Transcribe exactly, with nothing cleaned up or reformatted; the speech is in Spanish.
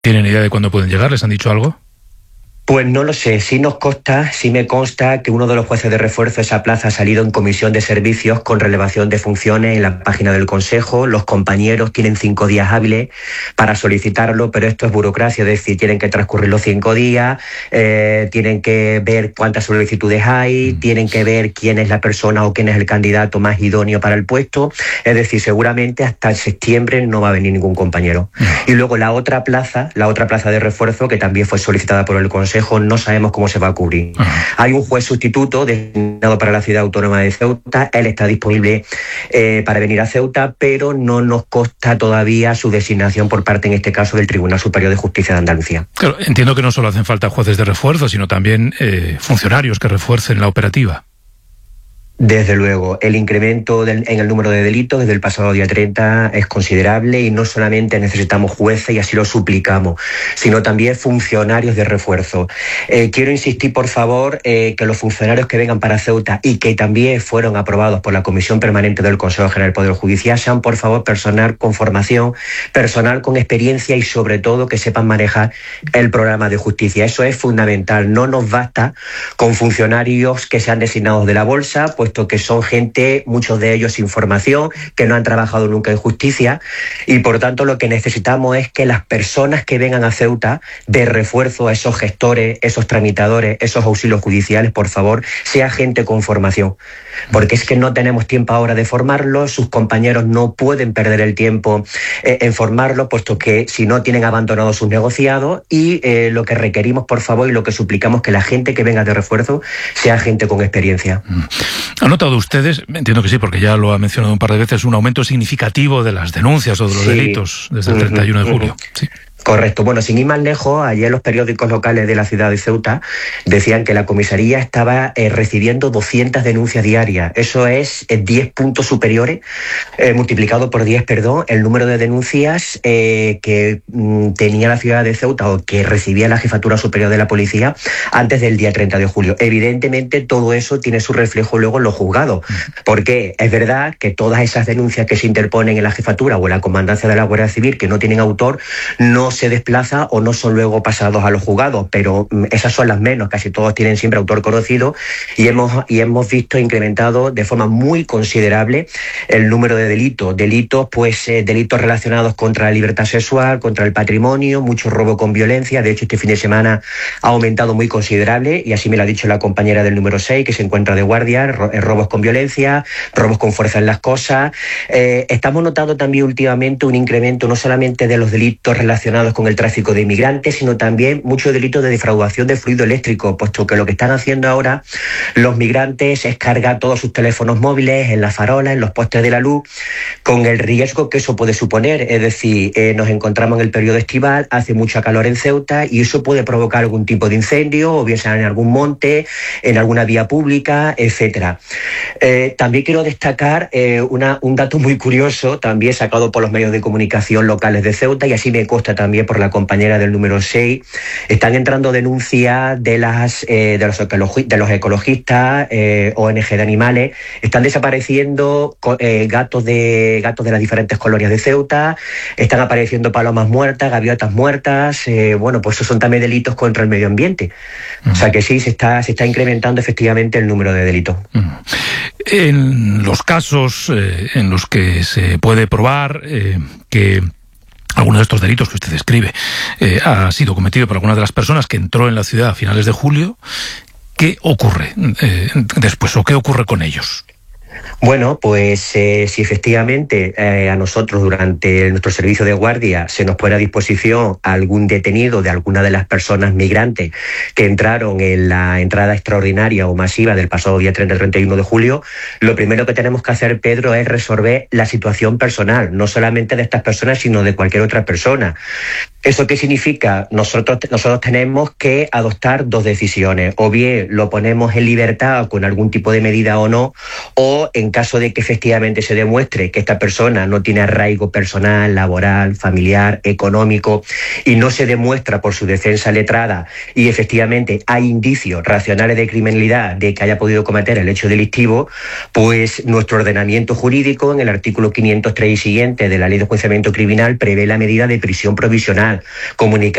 ¿Tienen idea de cuándo pueden llegar? ¿Les han dicho algo? Pues no lo sé, sí nos consta, sí me consta que uno de los jueces de refuerzo de esa plaza ha salido en comisión de servicios con relevación de funciones en la página del Consejo. Los compañeros tienen cinco días hábiles para solicitarlo, pero esto es burocracia, es decir, tienen que transcurrir los cinco días, eh, tienen que ver cuántas solicitudes hay, tienen que ver quién es la persona o quién es el candidato más idóneo para el puesto, es decir, seguramente hasta septiembre no va a venir ningún compañero. Y luego la otra plaza, la otra plaza de refuerzo que también fue solicitada por el Consejo, no sabemos cómo se va a cubrir. Uh-huh. Hay un juez sustituto designado para la ciudad autónoma de Ceuta, él está disponible eh, para venir a Ceuta, pero no nos consta todavía su designación por parte, en este caso, del Tribunal Superior de Justicia de Andalucía. Claro, entiendo que no solo hacen falta jueces de refuerzo, sino también eh, funcionarios que refuercen la operativa. Desde luego, el incremento del, en el número de delitos desde el pasado día treinta es considerable y no solamente necesitamos jueces y así lo suplicamos, sino también funcionarios de refuerzo. Eh, quiero insistir, por favor, eh, que los funcionarios que vengan para Ceuta y que también fueron aprobados por la Comisión Permanente del Consejo General del Poder Judicial sean, por favor, personal con formación, personal con experiencia y, sobre todo, que sepan manejar el programa de justicia. Eso es fundamental. No nos basta con funcionarios que sean designados de la bolsa, pues que son gente, muchos de ellos sin formación, que no han trabajado nunca en justicia, y por tanto lo que necesitamos es que las personas que vengan a Ceuta de refuerzo, a esos gestores, esos tramitadores, esos auxilios judiciales, por favor, sea gente con formación, porque es que no tenemos tiempo ahora de formarlos, sus compañeros no pueden perder el tiempo eh, en formarlos, puesto que si no tienen abandonados sus negociados, y eh, lo que requerimos, por favor, y lo que suplicamos, que la gente que venga de refuerzo sea gente con experiencia. Mm. ¿Han notado ustedes, entiendo que sí, porque ya lo ha mencionado un par de veces, un aumento significativo de las denuncias o de los sí. delitos desde el treinta y uno de julio? Sí. Correcto. Bueno, sin ir más lejos, ayer los periódicos locales de la ciudad de Ceuta decían que la comisaría estaba eh, recibiendo doscientas denuncias diarias. Eso es eh, diez puntos superiores, eh, multiplicado por diez, perdón, el número de denuncias eh, que mm, tenía la ciudad de Ceuta o que recibía la Jefatura Superior de la Policía antes del día treinta de julio. Evidentemente, todo eso tiene su reflejo luego en los juzgados, porque es verdad que todas esas denuncias que se interponen en la Jefatura o en la Comandancia de la Guardia Civil que no tienen autor, no se desplaza o no son luego pasados a los juzgados, pero esas son las menos, casi todos tienen siempre autor conocido, y hemos, y hemos visto incrementado de forma muy considerable el número de delitos, delitos pues eh, delitos relacionados contra la libertad sexual, contra el patrimonio, mucho robo con violencia. De hecho, este fin de semana ha aumentado muy considerable, y así me lo ha dicho la compañera del número seis, que se encuentra de guardia, ro- robos con violencia, robos con fuerza en las cosas. Eh, estamos notando también últimamente un incremento no solamente de los delitos relacionados con el tráfico de inmigrantes, sino también muchos delitos de defraudación de fluido eléctrico, puesto que lo que están haciendo ahora los migrantes es cargar todos sus teléfonos móviles en las farolas, en los postes de la luz, con el riesgo que eso puede suponer. Es decir, eh, nos encontramos en el periodo estival, hace mucha calor en Ceuta y eso puede provocar algún tipo de incendio, o bien sea en algún monte, en alguna vía pública, etcétera. Eh, también quiero destacar eh, una, un dato muy curioso, también sacado por los medios de comunicación locales de Ceuta, y así me consta también por la compañera del número seis. Están entrando denuncias de las eh, de, los ecologi- de los ecologistas, eh, O N G de animales. Están desapareciendo eh, gatos de gatos de las diferentes colonias de Ceuta, están apareciendo palomas muertas, gaviotas muertas. Eh, bueno, pues esos son también delitos contra el medio ambiente. Uh-huh. O sea que sí, se está, se está incrementando efectivamente el número de delitos. Uh-huh. En los casos eh, en los que se puede probar eh, que alguno de estos delitos que usted describe eh, ha sido cometido por alguna de las personas que entró en la ciudad a finales de julio, ¿qué ocurre eh, después o qué ocurre con ellos? Bueno, pues eh, si efectivamente eh, a nosotros durante nuestro servicio de guardia se nos pone a disposición algún detenido de alguna de las personas migrantes que entraron en la entrada extraordinaria o masiva del pasado día treinta, treinta y uno de julio, lo primero que tenemos que hacer, Pedro, es resolver la situación personal, no solamente de estas personas, sino de cualquier otra persona. ¿Eso qué significa? Nosotros, nosotros tenemos que adoptar dos decisiones. O bien lo ponemos en libertad con algún tipo de medida o no, o en caso de que efectivamente se demuestre que esta persona no tiene arraigo personal, laboral, familiar, económico, y no se demuestra por su defensa letrada y efectivamente hay indicios racionales de criminalidad de que haya podido cometer el hecho delictivo, pues nuestro ordenamiento jurídico en el artículo quinientos tres y siguiente de la Ley de Enjuiciamiento Criminal prevé la medida de prisión provisional. Nacional, comunicado